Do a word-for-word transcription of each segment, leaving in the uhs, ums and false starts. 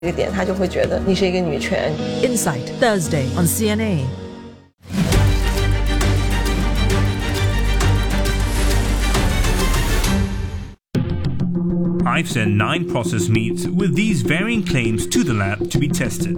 这个点，他就会觉得你是一个女权。 Insight Thursday on C N A. I've sent nine processed meats with these varying claims to the lab to be tested.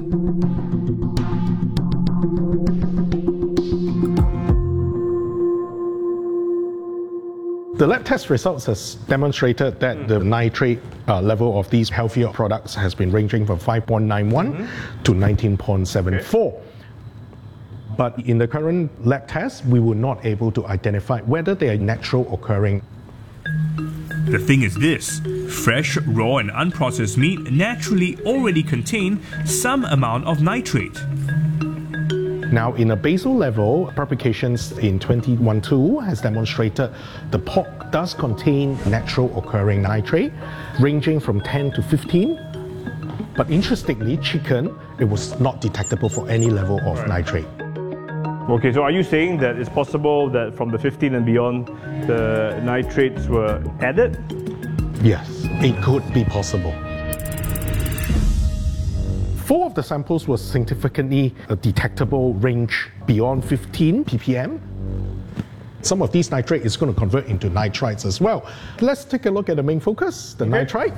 The lab test results has demonstrated that mm. the nitrate uh, level of these healthier products has been ranging from five point nine one mm-hmm. to nineteen point seven four. Okay. But in the current lab test, we were not able to identify whether they are natural occurring. The thing is this, fresh, raw and unprocessed meat naturally already contain some amount of nitrate. Now, in a basal level, publications in twenty twelve has demonstrated the pork does contain natural occurring nitrate, ranging from ten to fifteen. But interestingly, chicken, it was not detectable for any level of right. nitrate. Okay, so are you saying that it's possible that from the fifteen and beyond, the nitrates were added? Yes, it could be possible. Four of the samples were significantly a detectable range beyond fifteen p p m. Some of these nitrate is going to convert into nitrites as well. Let's take a look at the main focus, the okay. nitrite.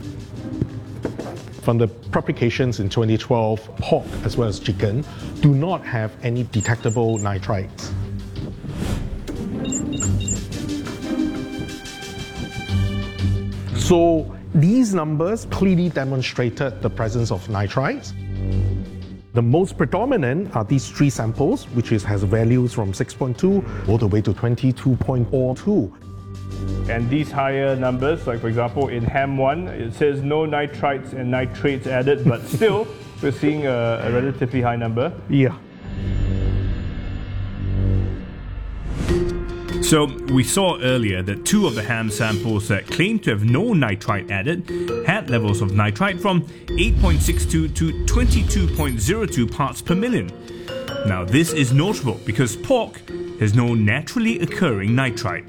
From the publications in twenty twelve, pork as well as chicken do not have any detectable nitrites. So these numbers clearly demonstrated the presence of nitrites. The most predominant are these three samples, which is, has values from six point two all the way to twenty-two point four two. And these higher numbers, like for example in ham one, it says no nitrites and nitrates added, but still we're seeing a, a relatively high number. Yeah. So we saw earlier that two of the ham samples that claimed to have no nitrite added had levels of nitrite from eight point six two to twenty-two point zero two parts per million. Now this is notable because pork has no naturally occurring nitrite.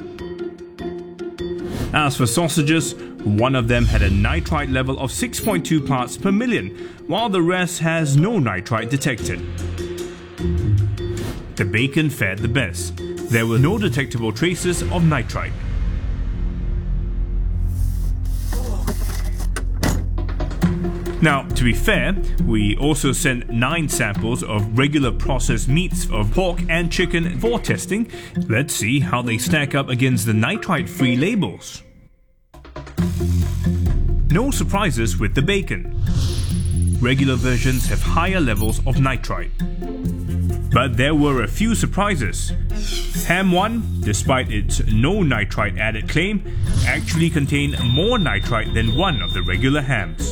As for sausages, one of them had a nitrite level of six point two parts per million, while the rest has no nitrite detected. The bacon fared the best. There were no detectable traces of nitrite. Now, to be fair, we also sent nine samples of regular processed meats of pork and chicken for testing. Let's see how they stack up against the nitrite-free labels. No surprises with the bacon. Regular versions have higher levels of nitrite. But there were a few surprises. Ham one, despite its no nitrite added claim, actually contained more nitrite than one of the regular hams.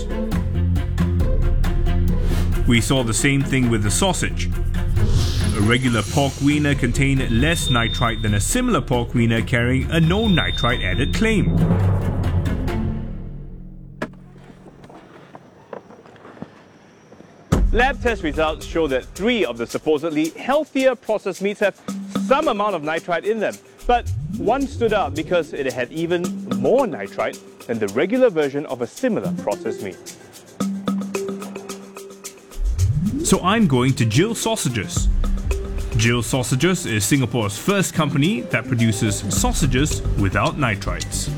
We saw the same thing with the sausage. A regular pork wiener contained less nitrite than a similar pork wiener carrying a no nitrite added claim. Lab test results show that three of the supposedly healthier processed meats have some amount of nitrite in them. But one stood out because it had even more nitrite than the regular version of a similar processed meat. So I'm going to Jill Sausages. Jill Sausages is Singapore's first company that produces sausages without nitrites.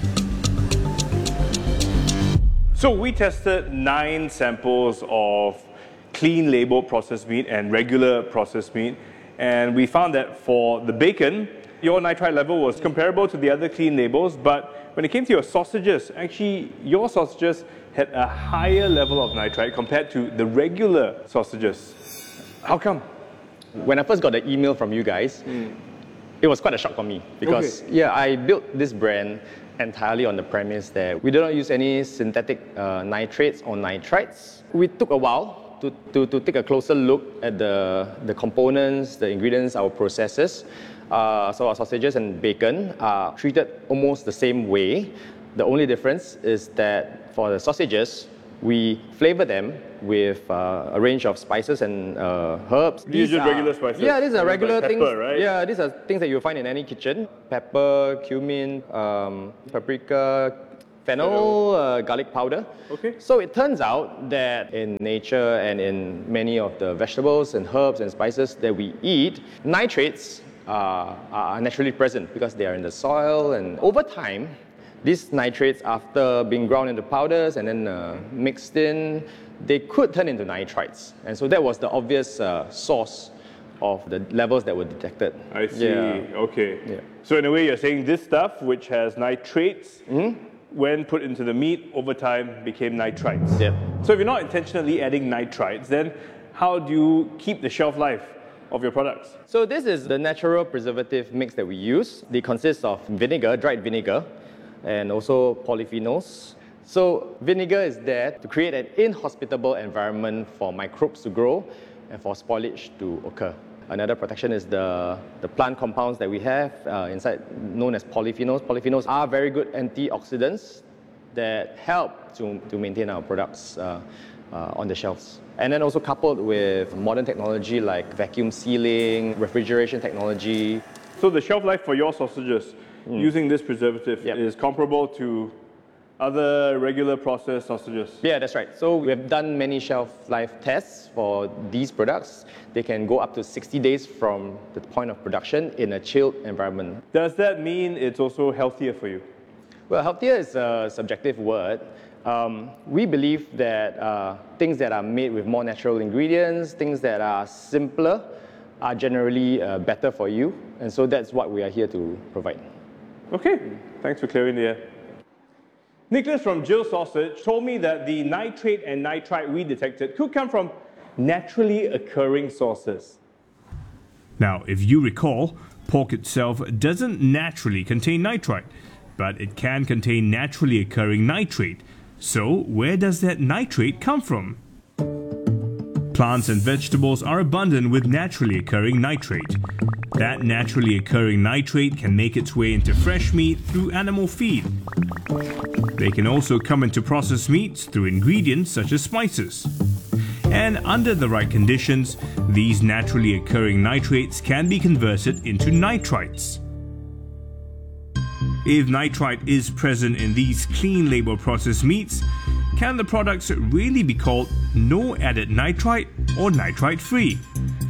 So we tested nine samples of clean label processed meat and regular processed meat, and we found that for the bacon, your nitrite level was comparable to the other clean labels, but when it came to your sausages, actually your sausages had a higher level of nitrite compared to the regular sausages. How come? When I first got the email from you guys, mm. it was quite a shock for me because okay. yeah, I built this brand entirely on the premise that we do not use any synthetic uh, nitrates or nitrites. We took a while To, to, to take a closer look at the, the components, the ingredients, our processes. Uh, so our sausages and bacon are treated almost the same way. The only difference is that for the sausages, we flavor them with uh, a range of spices and uh, herbs. These are regular spices? Yeah, these are regular like things. Pepper, right? Yeah, these are things that you'll find in any kitchen. Pepper, cumin, um, paprika, fennel uh, garlic powder. Okay. So it turns out that in nature and in many of the vegetables and herbs and spices that we eat, nitrates uh, are naturally present because they are in the soil, and over time, these nitrates, after being ground into powders and then uh, mixed in, they could turn into nitrites. And so that was the obvious uh, source of the levels that were detected. I see. Yeah. Okay. Yeah. So in a way, you're saying this stuff, which has nitrates, Mm-hmm. when put into the meat, over time became nitrites. Yeah. So if you're not intentionally adding nitrites, then how do you keep the shelf life of your products? So this is the natural preservative mix that we use. They consist of vinegar, dried vinegar, and also polyphenols. So vinegar is there to create an inhospitable environment for microbes to grow and for spoilage to occur. Another protection is the, the plant compounds that we have uh, inside, known as polyphenols. Polyphenols are very good antioxidants that help to, to maintain our products uh, uh, on the shelves. And then also coupled with modern technology like vacuum sealing, refrigeration technology. So the shelf life for your sausages mm. using this preservative Yep. is comparable to other regular processed sausages? Yeah, that's right. So we have done many shelf life tests for these products. They can go up to sixty days from the point of production in a chilled environment. Does that mean it's also healthier for you? Well, healthier is a subjective word. Um, we believe that uh, things that are made with more natural ingredients, things that are simpler, are generally uh, better for you. And so that's what we are here to provide. Okay, thanks for clearing the air. Nicholas from Jill Sausage told me that the nitrate and nitrite we detected could come from naturally occurring sources. Now, if you recall, pork itself doesn't naturally contain nitrite, but it can contain naturally occurring nitrate. So, where does that nitrate come from? Plants and vegetables are abundant with naturally occurring nitrate. That naturally occurring nitrate can make its way into fresh meat through animal feed. They can also come into processed meats through ingredients such as spices. And under the right conditions, these naturally occurring nitrates can be converted into nitrites. If nitrite is present in these clean label processed meats, can the products really be called no added nitrite or nitrite free?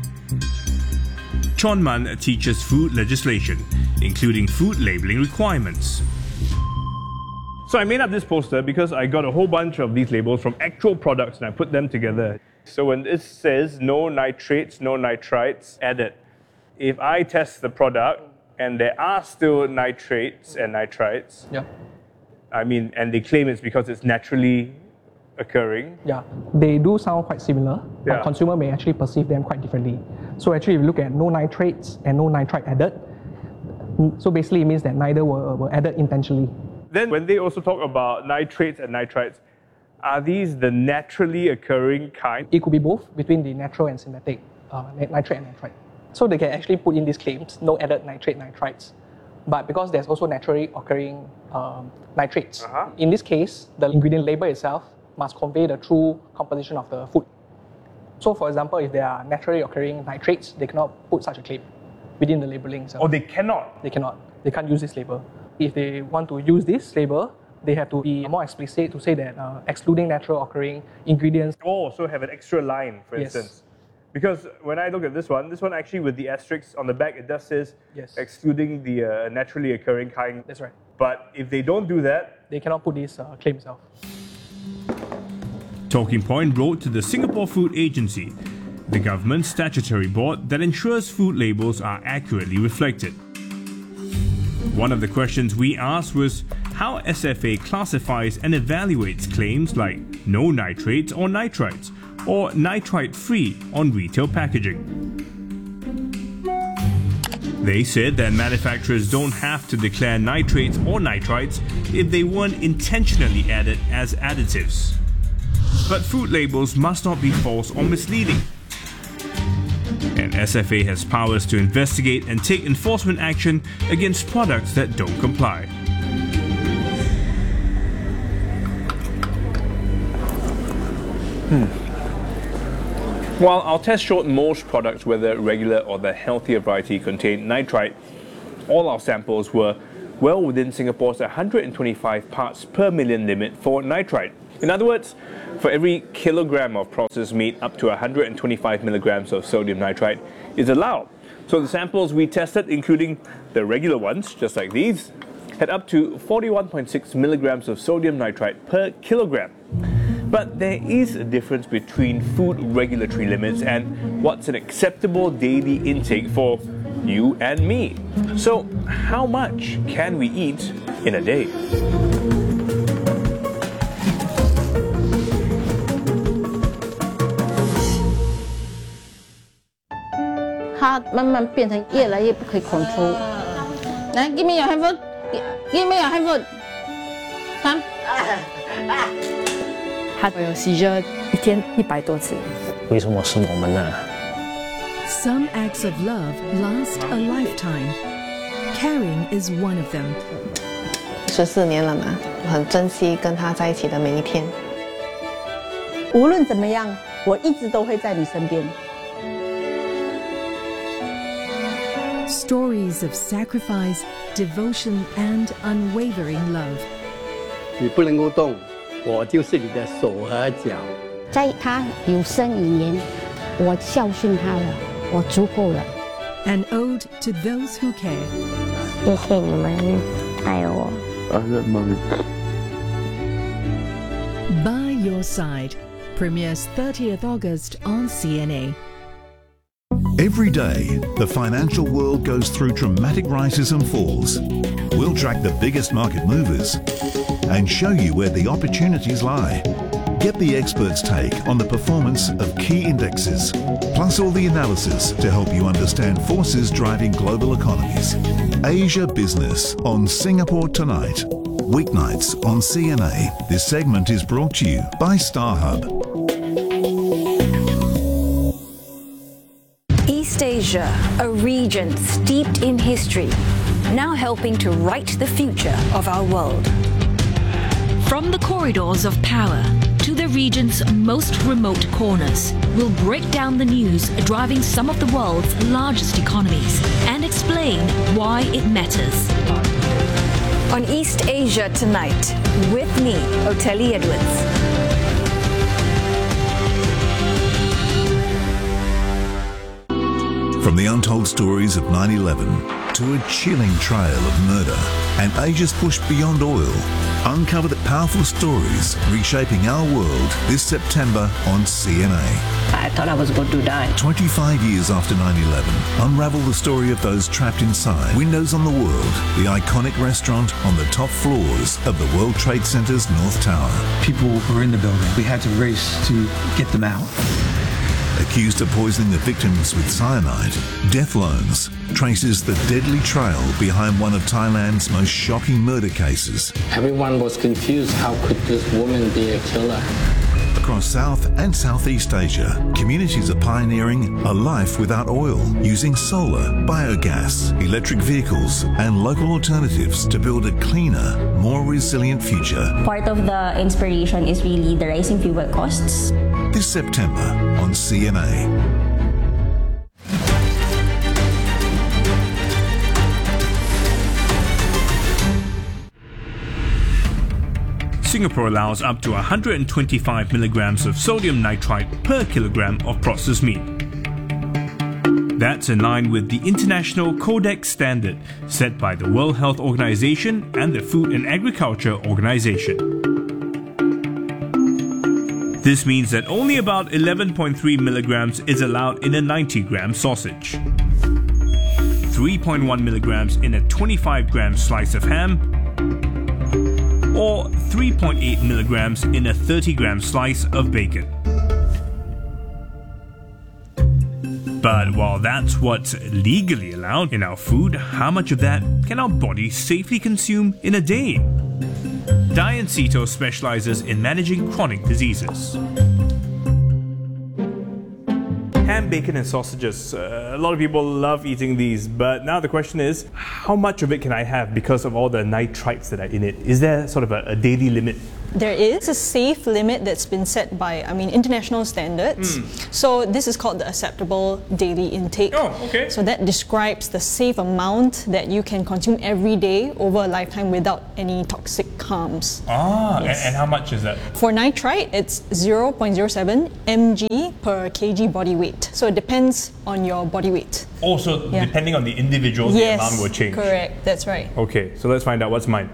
Chon Man teaches food legislation, including food labeling requirements. So I made up this poster because I got a whole bunch of these labels from actual products and I put them together. So when it says no nitrates, no nitrites added, if I test the product and there are still nitrates and nitrites, Yeah. I mean, and they claim it's because it's naturally occurring. Yeah, they do sound quite similar, but Yeah. consumer may actually perceive them quite differently. So actually, if you look at no nitrates and no nitrite added, n- so basically it means that neither were, were added intentionally. Then when they also talk about nitrates and nitrites, are these the naturally occurring kind? It could be both between the natural and synthetic uh, nit- nitrate and nitrite. So they can actually put in these claims, no added nitrate, nitrites. But because there's also naturally occurring um, nitrates, Uh-huh. in this case, the ingredient label itself must convey the true composition of the food. So for example, if there are naturally occurring nitrates, they cannot put such a claim within the labeling itself. Or they cannot? They cannot. They can't use this label. If they want to use this label, they have to be more explicit to say that uh, excluding natural occurring ingredients. Oh, so have an extra line, for Yes. instance. Because when I look at this one, this one actually with the asterisk on the back, it does says Yes. excluding the uh, naturally occurring kind. That's right. But if they don't do that, They cannot put this uh, claim itself. Talking Point wrote to the Singapore Food Agency, the government's statutory board that ensures food labels are accurately reflected. One of the questions we asked was how S F A classifies and evaluates claims like no nitrates or nitrites, or nitrite-free on retail packaging. They said that manufacturers don't have to declare nitrates or nitrites if they weren't intentionally added as additives. But food labels must not be false or misleading. And S F A has powers to investigate and take enforcement action against products that don't comply. while our test showed most products, whether regular or the healthier variety, contained nitrite, all our samples were well within Singapore's one hundred twenty-five parts per million limit for nitrite. In other words, for every kilogram of processed meat, up to one hundred twenty-five milligrams of sodium nitrite is allowed. So the samples we tested, including the regular ones, just like these, had up to forty-one point six milligrams of sodium nitrite per kilogram. But there is a difference between food regulatory limits and what's an acceptable daily intake for you and me. So how much can we eat in a day? 它慢慢变成越来越不可以控制。来 ，give me your handphone，give me your handphone，come。 他有 seizure 一天一百多次。 为什么是我们呢？ Some acts of love last a lifetime. Caring is one of them. 十四年了嘛，我很珍惜跟他在一起的每一天。 无论怎么样，我一直都会在你身边。 Stories of sacrifice, devotion, and unwavering love. 你不能够动，我就是你的手和脚。 在他有生以年，我孝顺他了，我足够了。 An ode to those who care. 谢谢你们爱我。 By Your Side premieres thirtieth August on C N A. Every day, the financial world goes through dramatic rises and falls. We'll track the biggest market movers and show you where the opportunities lie. Get the experts' take on the performance of key indexes, plus all the analysis to help you understand forces driving global economies. Asia Business on Singapore Tonight. Weeknights on C N A. This segment is brought to you by StarHub. East Asia, a region steeped in history, now helping to write the future of our world. From the corridors of power to the region's most remote corners, we'll break down the news driving some of the world's largest economies and explain why it matters. On East Asia Tonight, with me, Oteli Edwards. From the untold stories of nine eleven to a chilling trail of murder and Asia's push beyond oil, uncover the powerful stories reshaping our world this September on C N A. I thought I was going to die. twenty-five years after nine eleven, unravel the story of those trapped inside Windows on the World, the iconic restaurant on the top floors of the World Trade Center's North Tower. People were in the building. We had to race to get them out. Accused of poisoning the victims with cyanide, Death Loans traces the deadly trail behind one of Thailand's most shocking murder cases. Everyone was confused. How could this woman be a killer? Across South and Southeast Asia, communities are pioneering a life without oil, using solar, biogas, electric vehicles, and local alternatives to build a cleaner, more resilient future. Part of the inspiration is really the rising fuel costs. This September on C N A. Singapore allows up to one hundred twenty-five milligrams of sodium nitrite per kilogram of processed meat. That's in line with the international Codex standard set by the World Health Organization and the Food and Agriculture Organization. This means that only about eleven point three milligrams is allowed in a ninety gram sausage, three point one milligrams in a twenty-five gram slice of ham, or three point eight milligrams in a thirty gram slice of bacon. But while that's what's legally allowed in our food, how much of that can our body safely consume in a day? Dian Sito specializes in managing chronic diseases. Ham, bacon and sausages. Uh, a lot of people love eating these, but now the question is, how much of it can I have because of all the nitrites that are in it? Is there sort of a, a daily limit There is a safe limit that's been set by, I mean, international standards. Mm. So this is called the acceptable daily intake. Oh, okay. So that describes the safe amount that you can consume every day over a lifetime without any toxic harms. Ah, Yes. and, and how much is that? For nitrite, it's zero point zero seven milligrams per kg body weight. So it depends on your body weight. Also, Yeah. depending on the individual, the Yes, amount will change. correct. That's right. Okay, so let's find out what's mine.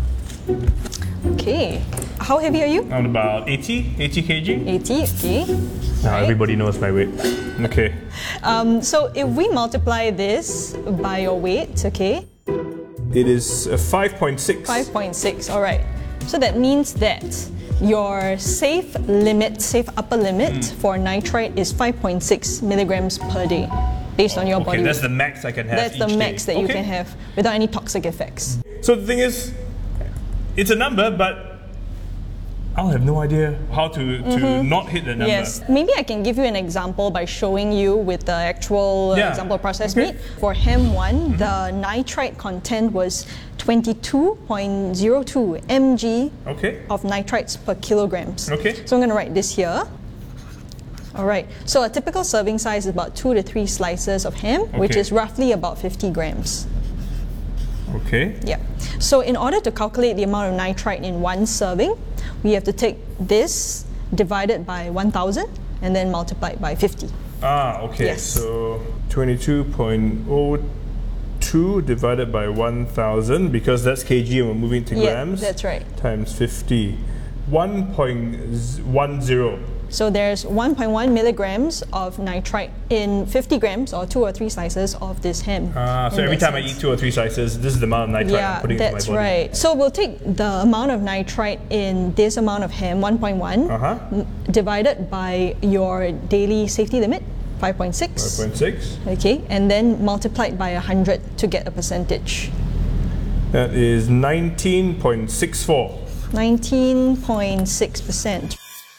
Okay. How heavy are you? I'm about eighty, eighty kilograms. eighty, okay. Now Right. everybody knows my weight. Okay. Um, so if we multiply this by your weight, okay, It is a five point six. five point six, all right. So that means that your safe limit, safe upper limit Mm. for nitrite is five point six milligrams per day, based on your Okay, body that's weight. the max I can have That's the each max day. that you Okay. can have without any toxic effects. So the thing is, it's a number, but I'll have no idea how to, to Mhm. not hit the number. Yes, maybe I can give you an example by showing you with the actual uh, Yeah. example processed Okay. meat. For Hem one, the nitrite content was twenty-two point zero two milligrams Okay. of nitrites per kilograms. Okay. So I'm going to write this here. All right. So a typical serving size is about two to three slices of ham, which Okay. is roughly about fifty grams. Okay. Yeah. So in order to calculate the amount of nitrite in one serving, we have to take this divided by one thousand and then multiply it by fifty. Ah, okay. Yes. So twenty-two point zero two divided by one thousand, because that's kg and we're moving to Yeah, grams. that's right. Times fifty. one point one zero. So there's one point one milligrams of nitrite in fifty grams or two or three slices of this ham. Ah, so in every that time I sense. eat two or three slices, this is the amount of nitrite Yeah, I'm putting into my that's body. right. So we'll take the amount of nitrite in this amount of ham, one point one, Uh-huh. m- divided by your daily safety limit, five point six. five point six. Okay, and then multiplied by one hundred to get a percentage. That is nineteen point six four. nineteen point six percent.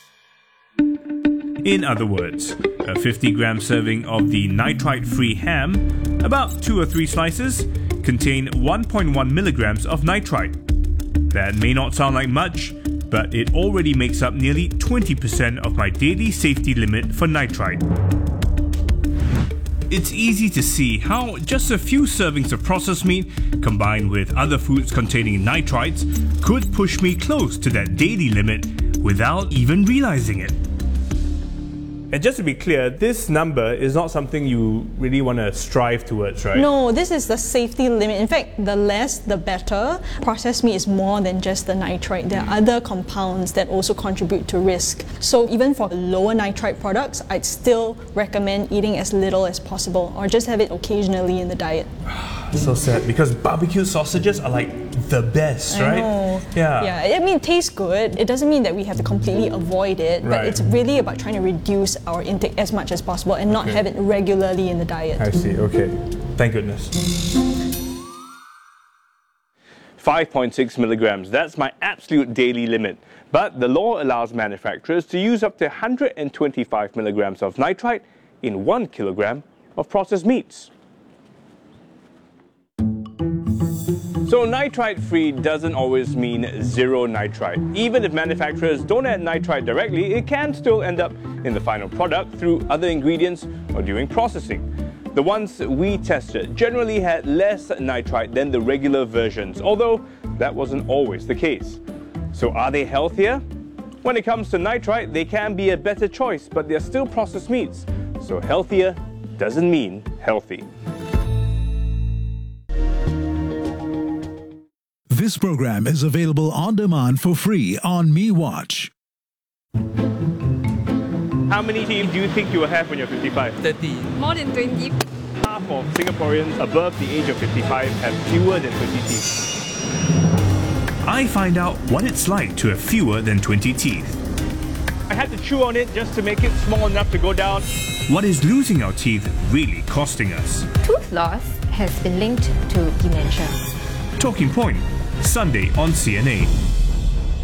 In other words, a fifty gram serving of the nitrite-free ham, about two or three slices, contain one point one milligrams of nitrite. That may not sound like much, but it already makes up nearly twenty percent of my daily safety limit for nitrite. It's easy to see how just a few servings of processed meat, combined with other foods containing nitrites, could push me close to that daily limit without even realizing it. And just to be clear, this number is not something you really want to strive towards, right? No, this is the safety limit. In fact, the less the better. Processed meat is more than just the nitrite. There are other compounds that also contribute to risk. So even for lower nitrite products, I'd still recommend eating as little as possible or just have it occasionally in the diet. So sad, because barbecue sausages are like the best, I right? know. Yeah. Yeah, I mean, it tastes good. It doesn't mean that we have to completely avoid it, but Right. it's really about trying to reduce our intake as much as possible and not Okay. have it regularly in the diet. I see, okay. Thank goodness. five point six milligrams, that's my absolute daily limit. But the law allows manufacturers to use up to one hundred twenty-five milligrams of nitrite in one kilogram of processed meats. So nitrite-free doesn't always mean zero nitrite. Even if manufacturers don't add nitrite directly, it can still end up in the final product through other ingredients or during processing. The ones we tested generally had less nitrite than the regular versions, although that wasn't always the case. So are they healthier? When it comes to nitrite, they can be a better choice, but they're still processed meats. So healthier doesn't mean healthy. This program is available on demand for free on MeWatch. How many teeth do you think you will have when you're fifty-five? thirty. More than twenty. Half of Singaporeans above the age of fifty-five have fewer than twenty teeth. I find out what it's like to have fewer than twenty teeth. I had to chew on it just to make it small enough to go down. What is losing our teeth really costing us? Tooth loss has been linked to dementia. Talking Point, Sunday on C N A.